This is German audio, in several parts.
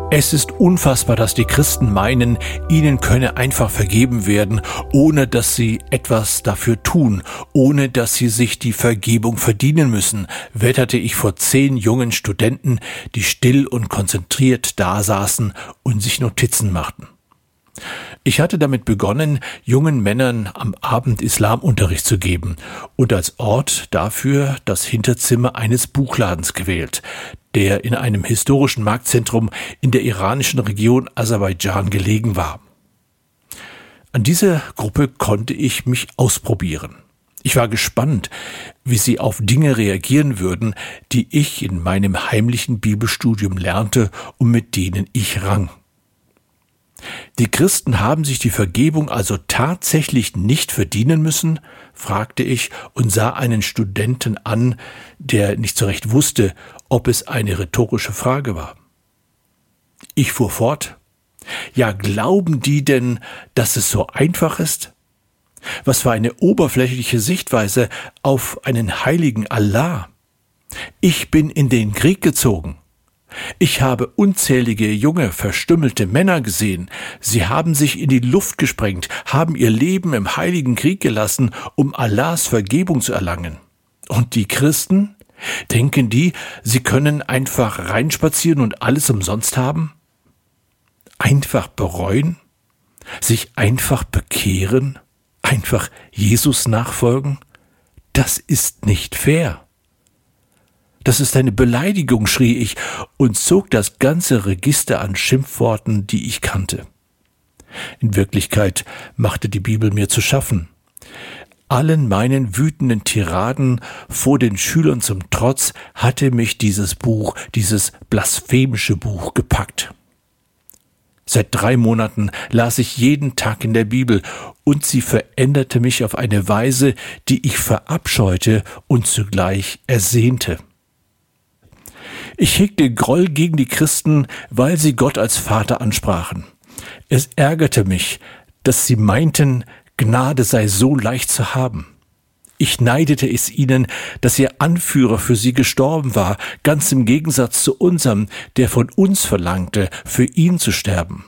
Es ist unfassbar, dass die Christen meinen, ihnen könne einfach vergeben werden, ohne dass sie etwas dafür tun, ohne dass sie sich die Vergebung verdienen müssen, wetterte ich vor 10 jungen Studenten, die still und konzentriert dasaßen und sich Notizen machten. Ich hatte damit begonnen, jungen Männern am Abend Islamunterricht zu geben und als Ort dafür das Hinterzimmer eines Buchladens gewählt, der in einem historischen Marktzentrum in der iranischen Region Aserbaidschan gelegen war. An dieser Gruppe konnte ich mich ausprobieren. Ich war gespannt, wie sie auf Dinge reagieren würden, die ich in meinem heimlichen Bibelstudium lernte und mit denen ich rang. Die Christen haben sich die Vergebung also tatsächlich nicht verdienen müssen? Fragte ich und sah einen Studenten an, der nicht so recht wusste, ob es eine rhetorische Frage war. Ich fuhr fort. Ja, glauben die denn, dass es so einfach ist? Was für eine oberflächliche Sichtweise auf einen heiligen Allah. Ich bin in den Krieg gezogen. Ich habe unzählige junge, verstümmelte Männer gesehen. Sie haben sich in die Luft gesprengt, haben ihr Leben im heiligen Krieg gelassen, um Allahs Vergebung zu erlangen. Und die Christen? Denken die, sie können einfach reinspazieren und alles umsonst haben? Einfach bereuen? Sich einfach bekehren? Einfach Jesus nachfolgen? Das ist nicht fair. Das ist eine Beleidigung, schrie ich und zog das ganze Register an Schimpfworten, die ich kannte. In Wirklichkeit machte die Bibel mir zu schaffen. Allen meinen wütenden Tiraden vor den Schülern zum Trotz hatte mich dieses Buch, dieses blasphemische Buch gepackt. Seit 3 Monaten las ich jeden Tag in der Bibel und sie veränderte mich auf eine Weise, die ich verabscheute und zugleich ersehnte. Ich hegte Groll gegen die Christen, weil sie Gott als Vater ansprachen. Es ärgerte mich, dass sie meinten, Gnade sei so leicht zu haben. Ich neidete es ihnen, dass ihr Anführer für sie gestorben war, ganz im Gegensatz zu unserem, der von uns verlangte, für ihn zu sterben.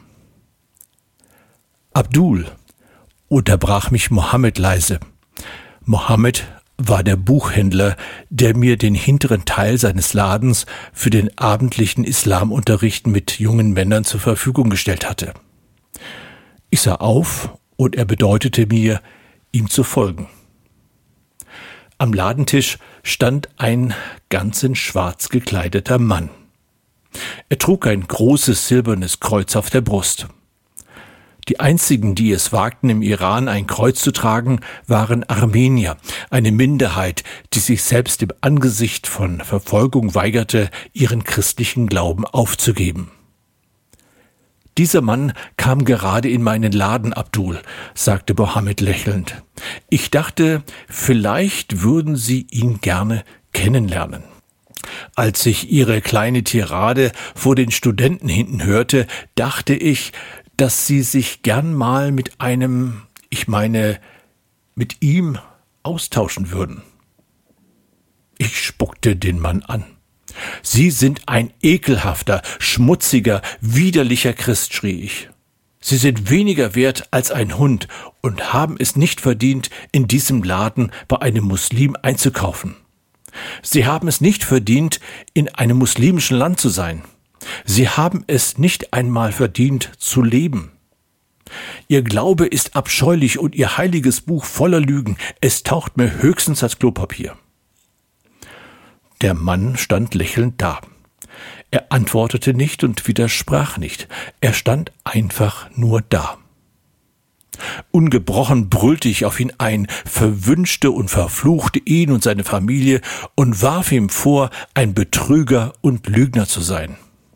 Abdul, unterbrach mich Mohammed leise. Mohammed war der Buchhändler, der mir den hinteren Teil seines Ladens für den abendlichen Islamunterricht mit jungen Männern zur Verfügung gestellt hatte. Ich sah auf und er bedeutete mir, ihm zu folgen. Am Ladentisch stand ein ganz in schwarz gekleideter Mann. Er trug ein großes silbernes Kreuz auf der Brust. Die einzigen, die es wagten, im Iran ein Kreuz zu tragen, waren Armenier, eine Minderheit, die sich selbst im Angesicht von Verfolgung weigerte, ihren christlichen Glauben aufzugeben. Dieser Mann kam gerade in meinen Laden, Abdul, sagte Mohammed lächelnd. Ich dachte, vielleicht würden Sie ihn gerne kennenlernen. Als ich Ihre kleine Tirade vor den Studenten hinten hörte, dachte ich, dass Sie sich gern mal mit mit ihm austauschen würden. Ich spuckte den Mann an. Sie sind ein ekelhafter, schmutziger, widerlicher Christ, schrie ich. Sie sind weniger wert als ein Hund und haben es nicht verdient, in diesem Laden bei einem Muslim einzukaufen. Sie haben es nicht verdient, in einem muslimischen Land zu sein. Sie haben es nicht einmal verdient, zu leben. Ihr Glaube ist abscheulich und Ihr heiliges Buch voller Lügen. Es taucht mir höchstens als Klopapier. Der Mann stand lächelnd da. Er antwortete nicht und widersprach nicht. Er stand einfach nur da. Ungebrochen brüllte ich auf ihn ein, verwünschte und verfluchte ihn und seine Familie und warf ihm vor, ein Betrüger und Lügner zu sein.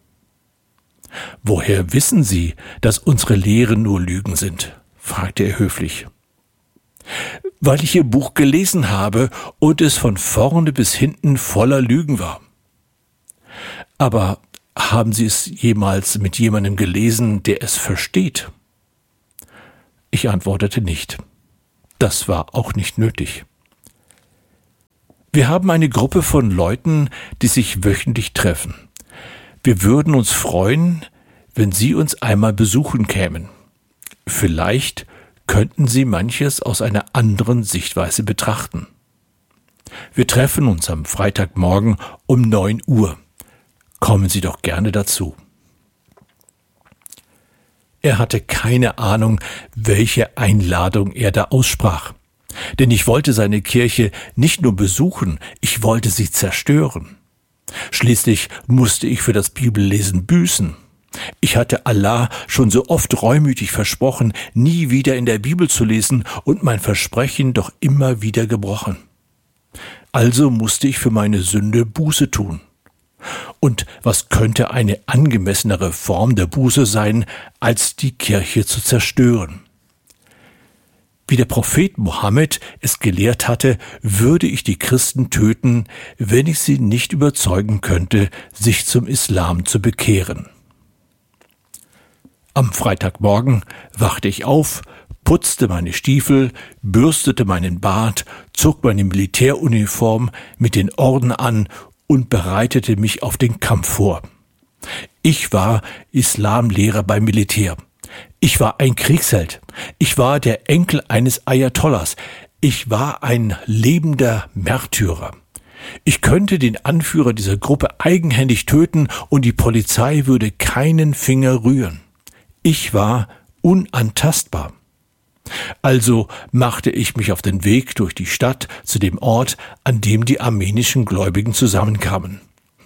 »Woher wissen Sie, dass unsere Lehren nur Lügen sind?« fragte er höflich. »Weil ich Ihr Buch gelesen habe und es von vorne bis hinten voller Lügen war.« »Aber haben Sie es jemals mit jemandem gelesen, der es versteht?« Ich antwortete nicht. Das war auch nicht nötig. Wir haben eine Gruppe von Leuten, die sich wöchentlich treffen. Wir würden uns freuen, wenn Sie uns einmal besuchen kämen. Vielleicht könnten Sie manches aus einer anderen Sichtweise betrachten. Wir treffen uns am Freitagmorgen um 9 Uhr. Kommen Sie doch gerne dazu. Er hatte keine Ahnung, welche Einladung er da aussprach. Denn ich wollte seine Kirche nicht nur besuchen, ich wollte sie zerstören. Schließlich musste ich für das Bibellesen büßen. Ich hatte Allah schon so oft reumütig versprochen, nie wieder in der Bibel zu lesen und mein Versprechen doch immer wieder gebrochen. Also musste ich für meine Sünde Buße tun. Und was könnte eine angemessenere Form der Buße sein, als die Kirche zu zerstören? Wie der Prophet Mohammed es gelehrt hatte, würde ich die Christen töten, wenn ich sie nicht überzeugen könnte, sich zum Islam zu bekehren. Am Freitagmorgen wachte ich auf, putzte meine Stiefel, bürstete meinen Bart, zog meine Militäruniform mit den Orden an und bereitete mich auf den Kampf vor. Ich war Islamlehrer beim Militär. Ich war ein Kriegsheld. Ich war der Enkel eines Ayatollahs. Ich war ein lebender Märtyrer. Ich könnte den Anführer dieser Gruppe eigenhändig töten und die Polizei würde keinen Finger rühren. Ich war unantastbar. Also machte ich mich auf den Weg durch die Stadt zu dem Ort, an dem die armenischen Gläubigen zusammenkamen.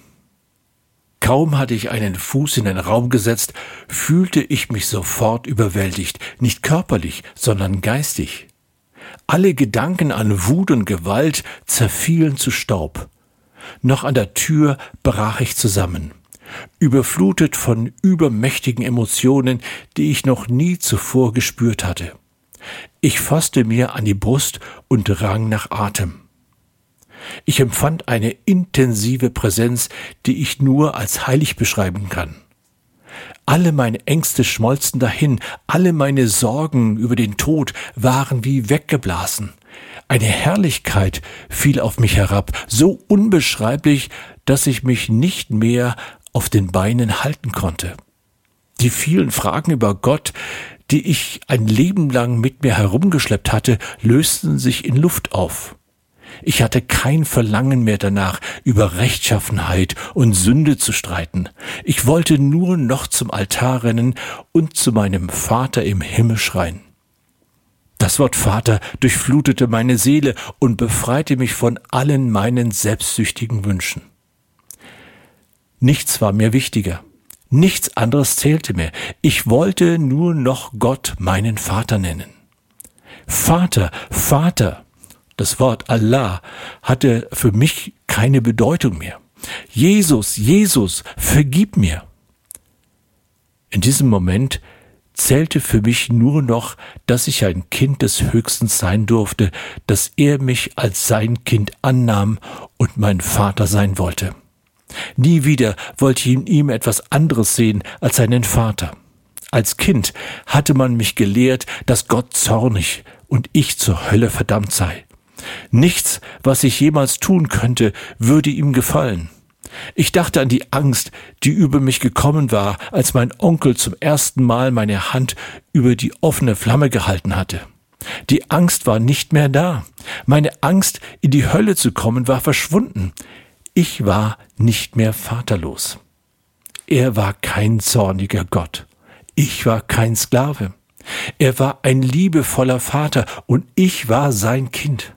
Kaum hatte ich einen Fuß in den Raum gesetzt, fühlte ich mich sofort überwältigt, nicht körperlich, sondern geistig. Alle Gedanken an Wut und Gewalt zerfielen zu Staub. Noch an der Tür brach ich zusammen, überflutet von übermächtigen Emotionen, die ich noch nie zuvor gespürt hatte. Ich fasste mir an die Brust und rang nach Atem. Ich empfand eine intensive Präsenz, die ich nur als heilig beschreiben kann. Alle meine Ängste schmolzen dahin, alle meine Sorgen über den Tod waren wie weggeblasen. Eine Herrlichkeit fiel auf mich herab, so unbeschreiblich, dass ich mich nicht mehr auf den Beinen halten konnte. Die vielen Fragen über Gott, die ich ein Leben lang mit mir herumgeschleppt hatte, lösten sich in Luft auf. Ich hatte kein Verlangen mehr danach, über Rechtschaffenheit und Sünde zu streiten. Ich wollte nur noch zum Altar rennen und zu meinem Vater im Himmel schreien. Das Wort Vater durchflutete meine Seele und befreite mich von allen meinen selbstsüchtigen Wünschen. Nichts war mir wichtiger. Nichts anderes zählte mehr. Ich wollte nur noch Gott meinen Vater nennen. Vater, Vater. Das Wort Allah hatte für mich keine Bedeutung mehr. Jesus, Jesus, vergib mir. In diesem Moment zählte für mich nur noch, dass ich ein Kind des Höchsten sein durfte, dass er mich als sein Kind annahm und mein Vater sein wollte. Nie wieder wollte ich in ihm etwas anderes sehen als seinen Vater. Als Kind hatte man mich gelehrt, dass Gott zornig und ich zur Hölle verdammt sei. Nichts, was ich jemals tun könnte, würde ihm gefallen. Ich dachte an die Angst, die über mich gekommen war, als mein Onkel zum ersten Mal meine Hand über die offene Flamme gehalten hatte. Die Angst war nicht mehr da. Meine Angst, in die Hölle zu kommen, war verschwunden. Ich war nicht mehr vaterlos. Er war kein zorniger Gott. Ich war kein Sklave. Er war ein liebevoller Vater und ich war sein Kind.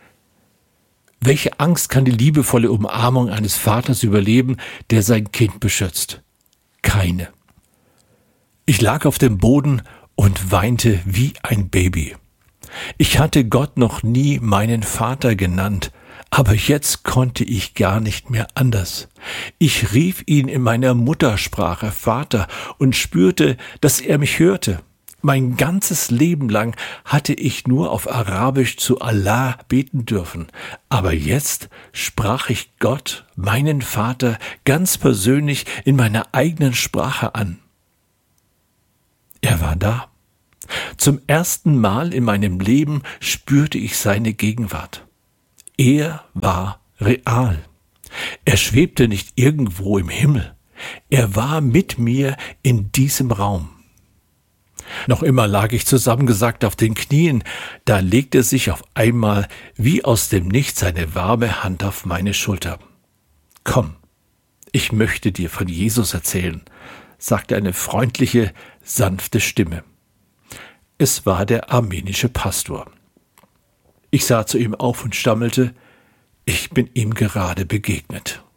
Welche Angst kann die liebevolle Umarmung eines Vaters überleben, der sein Kind beschützt? Keine. Ich lag auf dem Boden und weinte wie ein Baby. Ich hatte Gott noch nie meinen Vater genannt, aber jetzt konnte ich gar nicht mehr anders. Ich rief ihn in meiner Muttersprache Vater und spürte, dass er mich hörte. Mein ganzes Leben lang hatte ich nur auf Arabisch zu Allah beten dürfen, aber jetzt sprach ich Gott, meinen Vater, ganz persönlich in meiner eigenen Sprache an. Er war da. Zum ersten Mal in meinem Leben spürte ich seine Gegenwart. Er war real. Er schwebte nicht irgendwo im Himmel. Er war mit mir in diesem Raum. Noch immer lag ich zusammengesackt auf den Knien, da legte sich auf einmal wie aus dem Nichts seine warme Hand auf meine Schulter. »Komm, ich möchte dir von Jesus erzählen«, sagte eine freundliche, sanfte Stimme. Es war der armenische Pastor. Ich sah zu ihm auf und stammelte, ich bin ihm gerade begegnet.